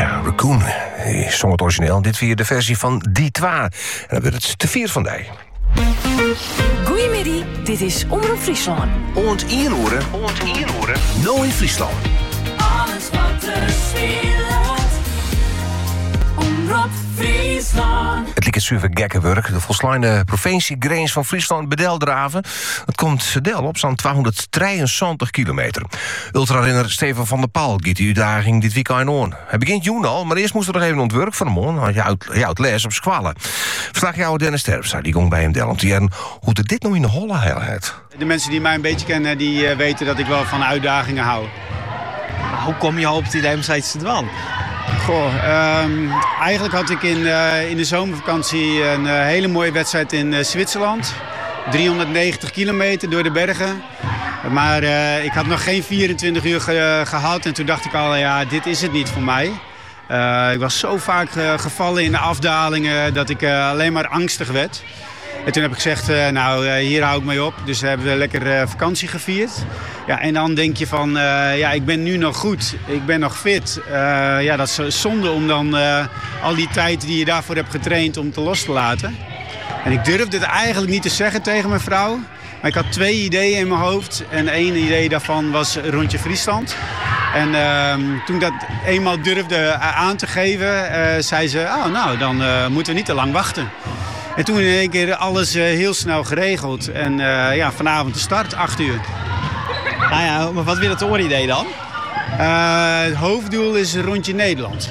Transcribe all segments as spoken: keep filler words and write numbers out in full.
Ja, Raccoon. Hij zong het origineel. Dit via de versie van Die Twa. En dan werd het te vier van die. Goedemiddag, dit is Omroep Friesland. Ont inhoeren, ont inhoeren. Nou in Friesland. Alles wat er speelt. Omroep Friesland. Het liep het super gekke werk. De volslijnde provinciegrens van Friesland bedeldraven. Het komt del op zo'n tweehonderddrieënzeventig kilometer. Ultrarenner Steven van der Paal giet die uitdaging dit weekend aan. Hij begint juni al, maar eerst moest er nog even ontwerp van hem aan. Hij houdt les op squallen. Verslag jou Dennis Terpstra, die ging bij hem del om te jaren hoe het dit nou in de holle heel heeft. De mensen die mij een beetje kennen, die uh, weten dat ik wel van uitdagingen hou. Maar hoe kom je op het idee om steeds te doen? Goh, um, eigenlijk had ik in, uh, in de zomervakantie een uh, hele mooie wedstrijd in uh, Zwitserland. driehonderdnegentig kilometer door de bergen. Maar uh, ik had nog geen vierentwintig uur ge- gehad en toen dacht ik al, ja, dit is het niet voor mij. Uh, ik was zo vaak uh, gevallen in de afdalingen dat ik uh, alleen maar angstig werd. En toen heb ik gezegd, uh, nou, uh, hier hou ik mee op. Dus hebben we lekker uh, vakantie gevierd. Ja, en dan denk je van, uh, ja, ik ben nu nog goed. Ik ben nog fit. Uh, ja, dat is zonde om dan uh, al die tijd die je daarvoor hebt getraind om te los te laten. En ik durfde het eigenlijk niet te zeggen tegen mijn vrouw. Maar ik had twee ideeën in mijn hoofd. En één idee daarvan was Rondje Friesland. En uh, toen ik dat eenmaal durfde aan te geven, uh, zei ze, oh, nou, dan uh, moeten we niet te lang wachten. En toen in één keer alles uh, heel snel geregeld. En uh, ja, vanavond de start, acht uur. Nou ja, maar wat wil het oor-idee dan? Uh, het hoofddoel is Rondje Nederland.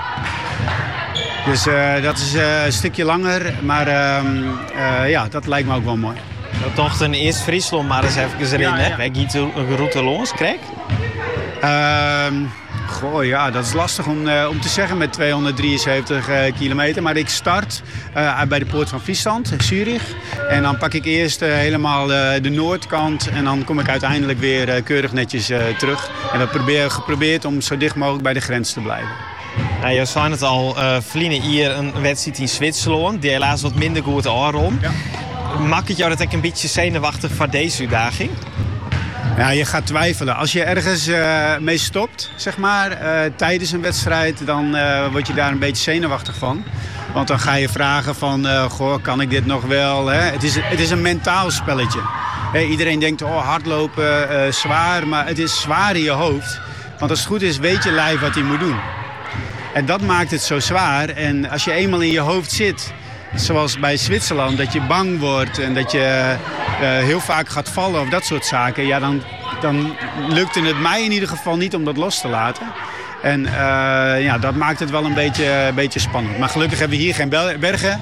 Dus uh, dat is uh, een stukje langer, maar uh, uh, ja, dat lijkt me ook wel mooi. Toch een eerst Friesland, maar eens even erin, Ja, hè? ja. Wij giet een route los, krijg? Uh, goh, ja, dat is lastig om, uh, om te zeggen met tweehonderddrieënzeventig uh, kilometer. Maar ik start uh, bij de poort van Friesland, Zurich. En dan pak ik eerst uh, helemaal uh, de noordkant. En dan kom ik uiteindelijk weer uh, keurig netjes uh, terug. En we hebben geprobeerd om zo dicht mogelijk bij de grens te blijven. Nou, je zei het al, uh, Vliene hier een wedstrijd in Zwitserland. Die helaas wat minder goed aanrond. Ja. Maakt het jou dat ik een beetje zenuwachtig voor deze uitdaging? Ja, je gaat twijfelen. Als je ergens uh, mee stopt, zeg maar, uh, tijdens een wedstrijd, dan uh, word je daar een beetje zenuwachtig van. Want dan ga je vragen van, uh, goh, kan ik dit nog wel? Hè? Het is, het is een mentaal spelletje. Hey, iedereen denkt, oh, hardlopen, uh, zwaar, maar het is zwaar in je hoofd. Want als het goed is, weet je lijf wat hij moet doen. En dat maakt het zo zwaar. En als je eenmaal in je hoofd zit, zoals bij Zwitserland, dat je bang wordt en dat je uh, heel vaak gaat vallen of dat soort zaken, ja, dan, dan lukte het mij in ieder geval niet om dat los te laten. En uh, ja, dat maakt het wel een beetje, een beetje spannend. Maar gelukkig hebben we hier geen bergen.